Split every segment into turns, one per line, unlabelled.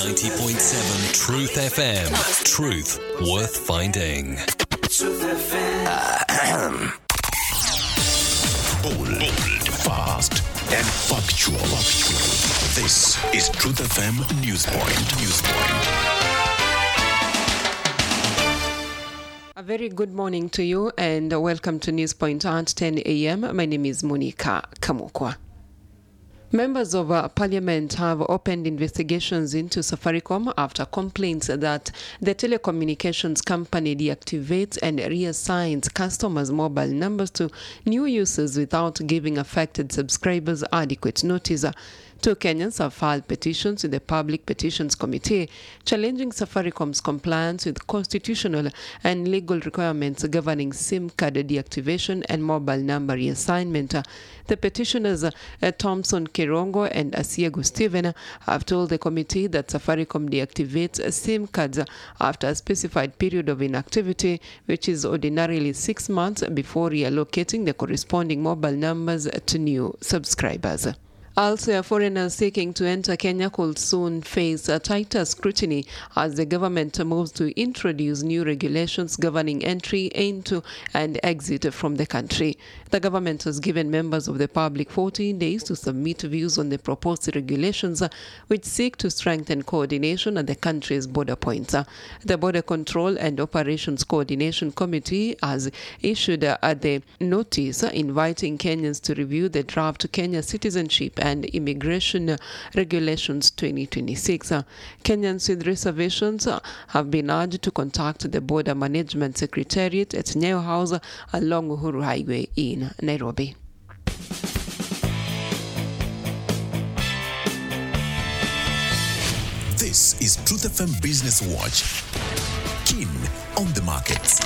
90.7 Truth FM. Truth worth finding.
Truth FM.
Bold, fast, and factual. This is Truth FM Newspoint.
A very good morning to you and welcome to Newspoint at 10 a.m. My name is Monica Kamukwa. Members of Parliament have opened investigations into Safaricom after complaints that the telecommunications company deactivates and reassigns customers' mobile numbers to new users without giving affected subscribers adequate notice. Two Kenyans have filed petitions with the Public Petitions Committee challenging Safaricom's compliance with constitutional and legal requirements governing SIM card deactivation and mobile number reassignment. The petitioners, Thompson Kirongo and Asiego Stephen, have told the committee that Safaricom deactivates SIM cards after a specified period of inactivity, which is ordinarily 6 months, before reallocating the corresponding mobile numbers to new subscribers. Also, foreigners seeking to enter Kenya could soon face a tighter scrutiny as the government moves to introduce new regulations governing entry into and exit from the country. The government has given members of the public 14 days to submit views on the proposed regulations, which seek to strengthen coordination at the country's border points. The Border Control and Operations Coordination Committee has issued the notice inviting Kenyans to review the draft Kenya Citizenship and Immigration Regulations 2026. Kenyans with reservations have been urged to contact the Border Management Secretariat at Nyayo House along Uhuru Highway in Nairobi.
This is Truth FM Business Watch. Keen on the markets.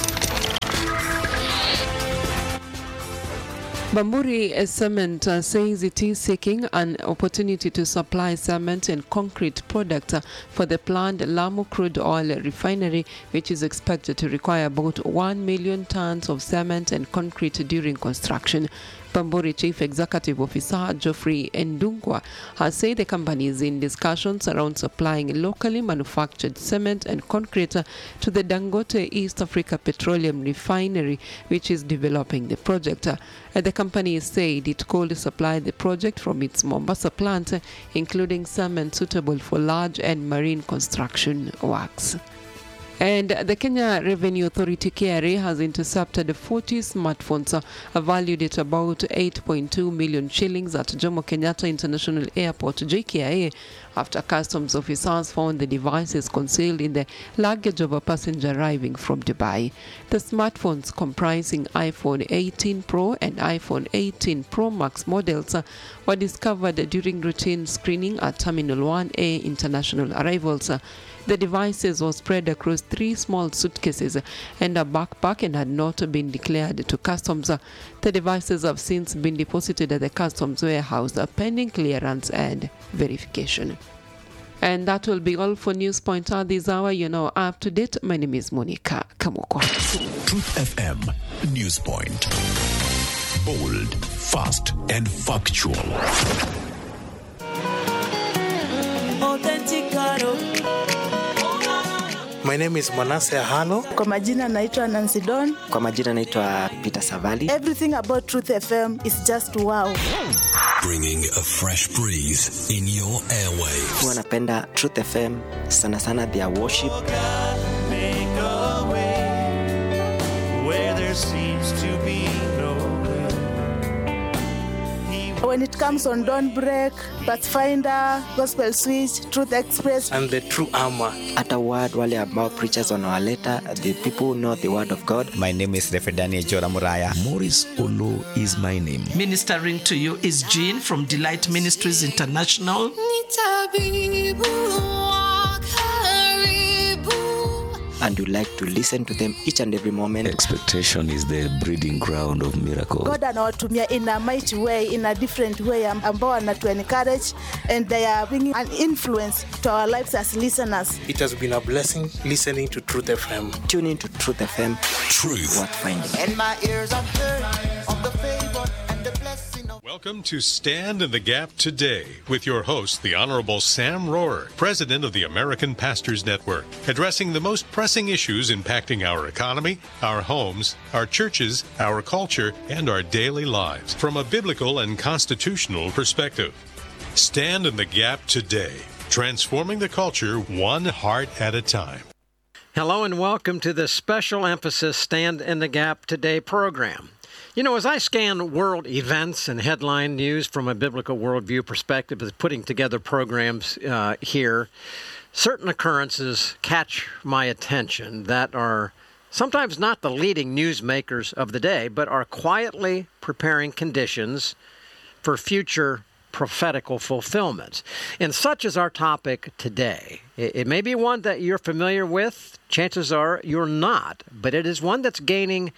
Bamburi Cement says it is seeking an opportunity to supply cement and concrete products for the planned Lamu crude oil refinery, which is expected to require about 1 million tons of cement and concrete during construction. Bamburi Chief Executive Officer Geoffrey Ndungwa has said the company is in discussions around supplying locally manufactured cement and concrete to the Dangote East Africa Petroleum Refinery, which is developing the project. The company said it could supply the project from its Mombasa plant, including cement suitable for large and marine construction works. And the Kenya Revenue Authority KRA has intercepted 40 smartphones valued at about 8.2 million shillings at Jomo Kenyatta International Airport JKIA after customs officers found the devices concealed in the luggage of a passenger arriving from Dubai. The smartphones, comprising iPhone 18 Pro and iPhone 18 Pro Max models, were discovered during routine screening at Terminal 1A international arrivals. The devices were spread across 3 small suitcases and a backpack and had not been declared to customs. The devices have since been deposited at the customs warehouse pending clearance and verification. And that will be all for Newspoint at this hour. You know, up to date. My name is Monica Kamukwa.
Truth FM Newspoint. Bold, fast, and factual.
My name is Manasseh Halo.
Kwa majina naitwa Nancy Don.
Kwa majina naitwa Peter Savali.
Everything about Truth FM is just wow.
Bringing a fresh breeze in your airwaves.
Huwa napenda Truth FM sana sana their worship.
Make a way where there seems to be no way.
When it comes on Dawn Break, Pathfinder, Gospel Switch, Truth Express,
and the True Armor.
At a word wale ambao preachers wanawaleta, the people who know the word of God.
My name is Reverend Daniel Jora Muraya.
Morris Olo is my name.
Ministering to you is Jean from Delight Ministries International.
And you like to listen to them each and every moment.
Expectation is the breeding ground of miracles.
God anawatumia in a mighty way, in a different way, ambao wanatu encourage, and they are bringing an influence to our lives as listeners.
It has been a blessing listening to Truth FM.
Tune in to Truth FM.
Truth
Worth finding.
And my ears are heard of the favor and the blessing of
Welcome to Stand in the Gap Today with your host, the Honorable Sam Rohrer, President of the American Pastors Network, addressing the most pressing issues impacting our economy, our homes, our churches, our culture, and our daily lives from a biblical and constitutional perspective. Stand in the Gap Today, transforming the culture one heart at a time.
Hello and welcome to this special emphasis Stand in the Gap Today program. You know, as I scan world events and headline news from a biblical worldview perspective, as putting together programs here, certain occurrences catch my attention that are sometimes not the leading newsmakers of the day, but are quietly preparing conditions for future prophetical fulfillment. And such is our topic today. It may be one that you're familiar with. Chances are you're not, but it is one that's gaining,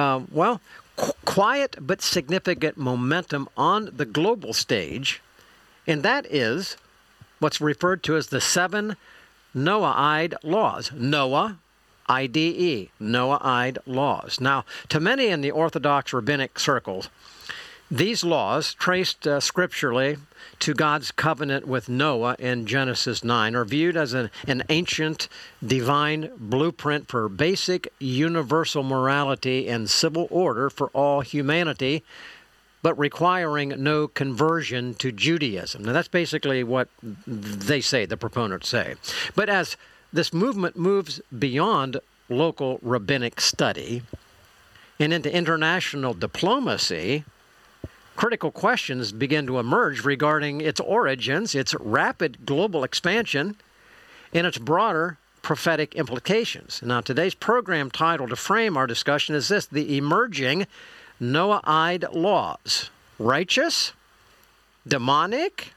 quiet but significant momentum on the global stage, and that is what's referred to as the 7 Noahide laws. Noah, I-D-E, Noahide laws. Now, to many in the Orthodox rabbinic circles, these laws, traced scripturally to God's covenant with Noah in Genesis 9, are viewed as an ancient divine blueprint for basic universal morality and civil order for all humanity, but requiring no conversion to Judaism. Now, that's basically what they say, the proponents say. But as this movement moves beyond local rabbinic study and into international diplomacy, critical questions begin to emerge regarding its origins, its rapid global expansion, and its broader prophetic implications. Now, today's program title to frame our discussion is this: the emerging Noahide laws. Righteous? Demonic?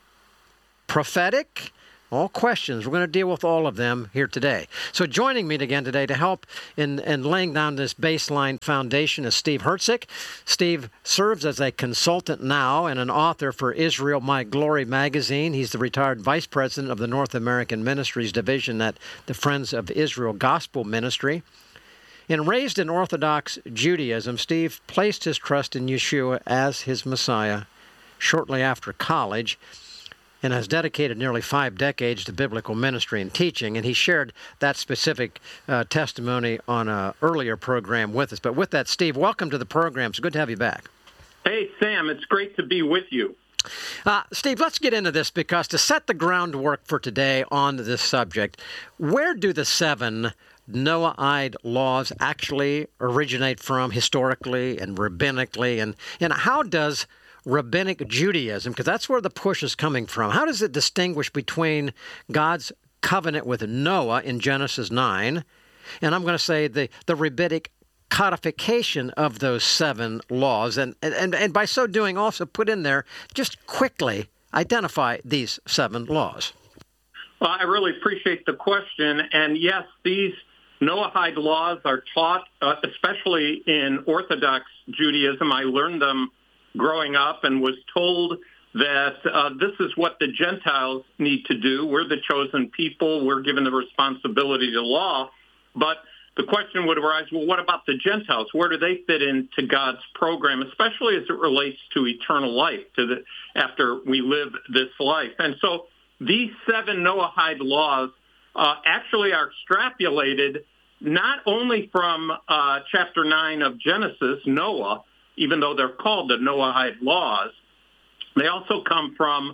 Prophetic? All questions. We're going to deal with all of them here today. So joining me again today to help in laying down this baseline foundation is Steve Herzig. Steve serves as a consultant now and an author for Israel My Glory magazine. He's the retired vice president of the North American Ministries Division at the Friends of Israel Gospel Ministry. And raised in Orthodox Judaism, Steve placed his trust in Yeshua as his Messiah shortly after college, and has dedicated nearly 5 decades to biblical ministry and teaching, and he shared that specific testimony on an earlier program with us. But with that, Steve, welcome to the program. It's good to have you back.
Hey, Sam, it's great to be with you.
Steve, let's get into this, because to set the groundwork for today on this subject, where do the 7 Noahide laws actually originate from historically and rabbinically, and how does Rabbinic Judaism, because that's where the push is coming from, how does it distinguish between God's covenant with Noah in Genesis 9, and I'm going to say the rabbinic codification of those 7 laws, and by so doing also put in there, just quickly identify these 7 laws?
Well, I really appreciate the question, and yes, these Noahide laws are taught, especially in Orthodox Judaism. I learned them growing up and was told that this is what the Gentiles need to do. We're the chosen people. We're given the responsibility to law. But the question would arise, well, what about the Gentiles? Where do they fit into God's program, especially as it relates to eternal life, after we live this life? And so these 7 Noahide laws actually are extrapolated not only from chapter 9 of Genesis, Noah, even though they're called the Noahide laws, they also come from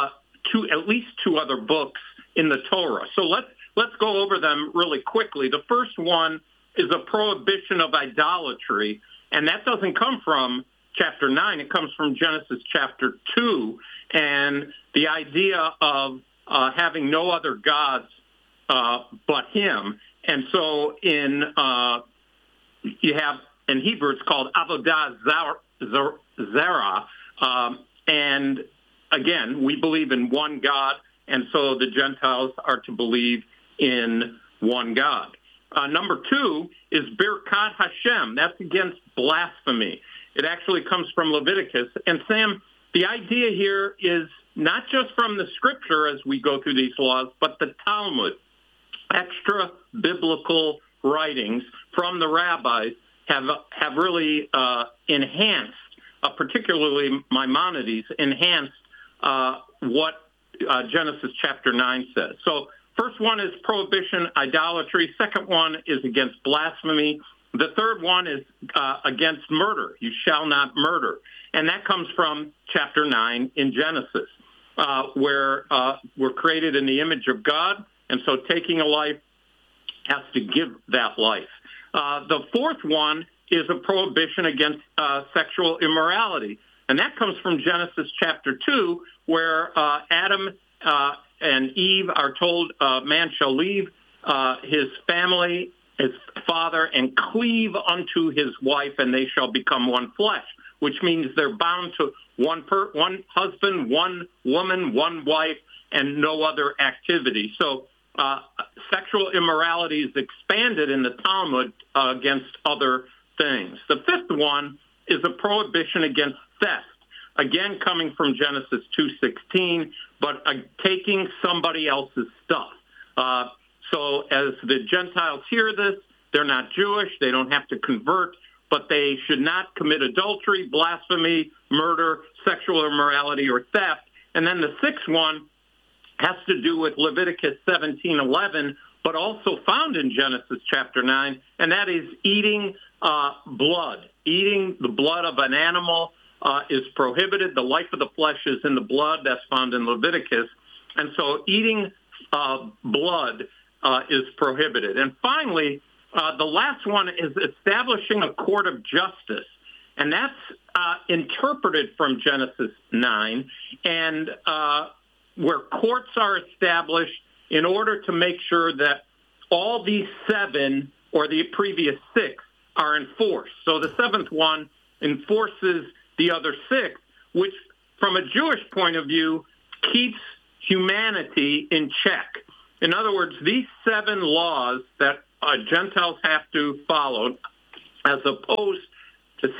at least 2 other books in the Torah. So let's go over them really quickly. The first one is a prohibition of idolatry, and that doesn't come from chapter 9. It comes from Genesis chapter 2, and the idea of having no other gods but him. And so you have, in Hebrew, it's called Avodah Zarah. And again, we believe in one God, and so the Gentiles are to believe in one God. Number 2 is Birkat Hashem. That's against blasphemy. It actually comes from Leviticus. And Sam, the idea here is not just from the scripture as we go through these laws, but the Talmud. Extra biblical writings from the rabbis have really enhanced particularly Maimonides, enhanced what Genesis chapter 9 says. So first one is prohibition, idolatry. Second one is against blasphemy. The third one is against murder. You shall not murder. And that comes from chapter 9 in Genesis, where we're created in the image of God, and so taking a life has to give that life. The fourth one is a prohibition against sexual immorality, and that comes from Genesis chapter 2, where Adam and Eve are told man shall leave his family, his father, and cleave unto his wife, and they shall become one flesh, which means they're bound to one husband, one woman, one wife, and no other activity. So sexual immorality is expanded in the Talmud against other things. The fifth one is a prohibition against theft, again coming from Genesis 2:16, but taking somebody else's stuff. So as the Gentiles hear this, they're not Jewish, they don't have to convert, but they should not commit adultery, blasphemy, murder, sexual immorality, or theft. And then the sixth one has to do with Leviticus 17:11, but also found in Genesis chapter 9, and that is eating blood. Eating the blood of an animal is prohibited. The life of the flesh is in the blood. That's found in Leviticus. And so eating blood is prohibited. And finally, the last one is establishing a court of justice. And that's interpreted from Genesis 9, and where courts are established in order to make sure that all these seven or the previous six are enforced. So the seventh one enforces the other six, which from a Jewish point of view keeps humanity in check. In other words, these seven laws that Gentiles have to follow, as opposed to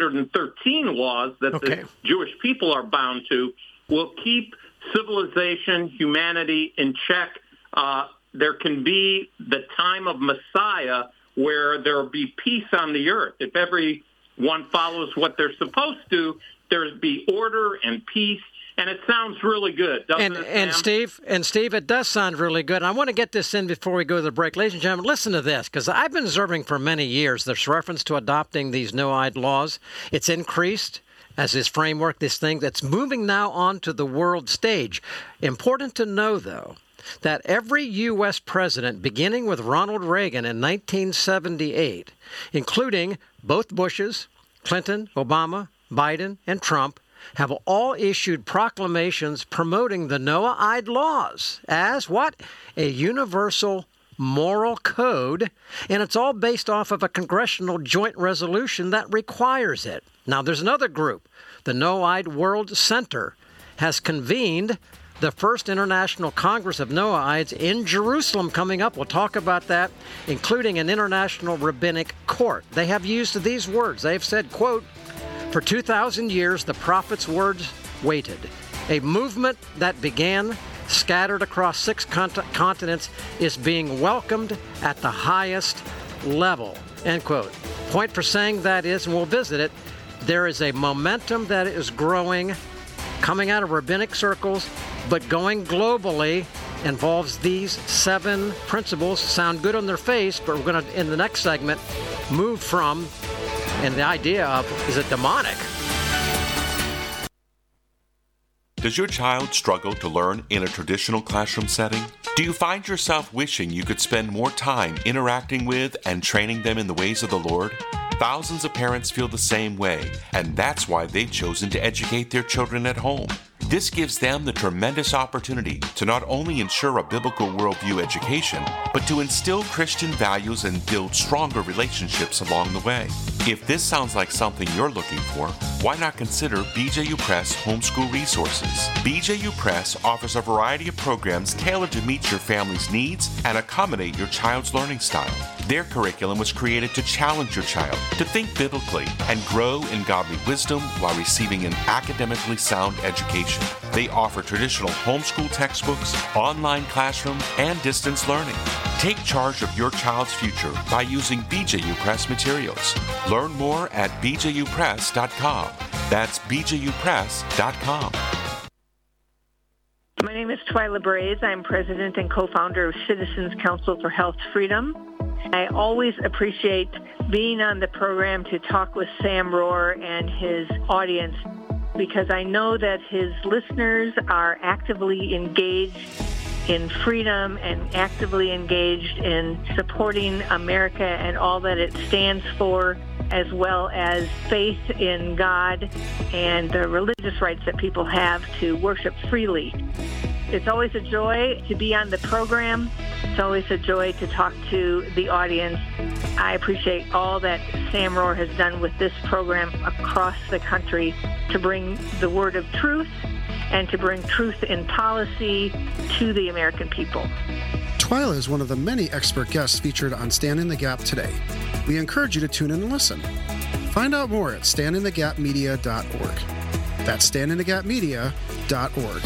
613 laws that the Jewish people are bound to, will keep civilization, humanity in check. There can be the time of Messiah where there will be peace on the earth. If everyone follows what they're supposed to, there'll be order and peace. And it sounds really good, doesn't it, Sam?
And Steve, it does sound really good. I want to get this in before we go to the break. Ladies and gentlemen, listen to this, because I've been observing for many years this reference to adopting these Noahide laws. It's increased as this framework, this thing that's moving now onto the world stage. Important to know, though, that every U.S. president, beginning with Ronald Reagan in 1978, including both Bushes, Clinton, Obama, Biden, and Trump, have all issued proclamations promoting the Noahide laws as what? A universal moral code, and it's all based off of a congressional joint resolution that requires it. Now, there's another group. The Noahide World Center has convened the first International Congress of Noahides in Jerusalem coming up. We'll talk about that, including an international rabbinic court. They have used these words. They have said, quote, "For 2,000 years, the prophet's words waited. A movement that began scattered across 6 continents is being welcomed at the highest level," end quote. Point for saying that is, and we'll visit it, there is a momentum that is growing, coming out of rabbinic circles, but going globally, involves these 7 principles. Sound good on their face, but we're going to, in the next segment, move from, and the idea of, is it demonic?
Does your child struggle to learn in a traditional classroom setting? Do you find yourself wishing you could spend more time interacting with and training them in the ways of the Lord? Thousands of parents feel the same way, and that's why they've chosen to educate their children at home. This gives them the tremendous opportunity to not only ensure a biblical worldview education, but to instill Christian values and build stronger relationships along the way. If this sounds like something you're looking for, why not consider BJU Press Homeschool Resources? BJU Press offers a variety of programs tailored to meet your family's needs and accommodate your child's learning style. Their curriculum was created to challenge your child to think biblically and grow in godly wisdom while receiving an academically sound education. They offer traditional homeschool textbooks, online classroom, and distance learning. Take charge of your child's future by using BJU Press materials. Learn more at bjupress.com. That's bjupress.com.
My name is Twyla Braze. I'm president and co-founder of Citizens Council for Health Freedom. I always appreciate being on the program to talk with Sam Rohrer and his audience because I know that his listeners are actively engaged in freedom and actively engaged in supporting America and all that it stands for, as well as faith in God and the religious rights that people have to worship freely. It's always a joy to be on the program. It's always a joy to talk to the audience. I appreciate all that Sam Rohrer has done with this program across the country to bring the word of truth and to bring truth in policy to the American people.
Twyla is one of the many expert guests featured on Stand in the Gap today. We encourage you to tune in and listen. Find out more at standinthegapmedia.org. That's standinthegapmedia.org.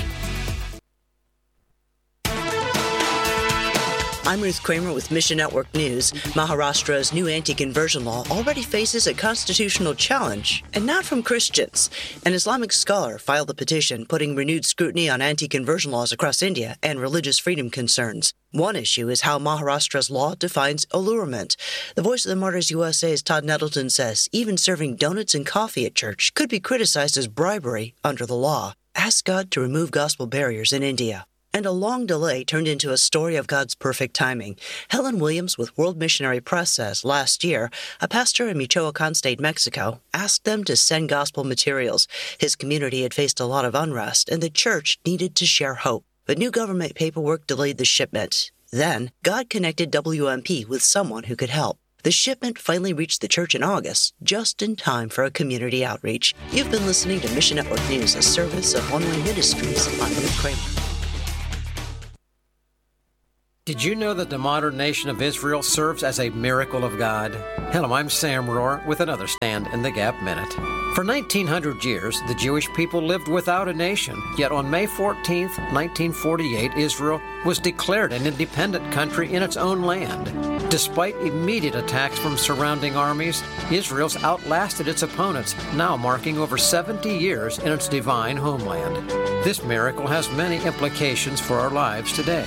I'm Ruth Kramer with Mission Network News. Maharashtra's new anti-conversion law already faces a constitutional challenge, and not from Christians. An Islamic scholar filed a petition putting renewed scrutiny on anti-conversion laws across India and religious freedom concerns. One issue is how Maharashtra's law defines allurement. The Voice of the Martyrs USA's Todd Nettleton says even serving donuts and coffee at church could be criticized as bribery under the law. Ask God to remove gospel barriers in India. And a long delay turned into a story of God's perfect timing. Helen Williams with World Missionary Press says last year, a pastor in Michoacan State, Mexico, asked them to send gospel materials. His community had faced a lot of unrest, and the church needed to share hope. But new government paperwork delayed the shipment. Then, God connected WMP with someone who could help. The shipment finally reached the church in August, just in time for a community outreach. You've been listening to Mission Network News, a service of One Way Ministries. I'm Ruth Kramer.
Did you know that the modern nation of Israel serves as a miracle of God? Hello, I'm Sam Rohrer with another Stand in the Gap Minute. For 1900 years, the Jewish people lived without a nation. Yet on May 14, 1948, Israel was declared an independent country in its own land. Despite immediate attacks from surrounding armies, Israel's outlasted its opponents, now marking over 70 years in its divine homeland. This miracle has many implications for our lives today.